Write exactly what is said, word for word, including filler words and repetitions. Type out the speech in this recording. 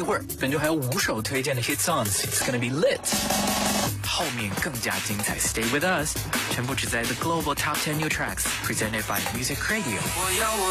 会儿，本周还有五首推荐的 hit songs， It's gonna be lit。后面更加精彩 ，Stay with us， 全部只在 The Global Top Ten New Tracks， presented by Music Radio。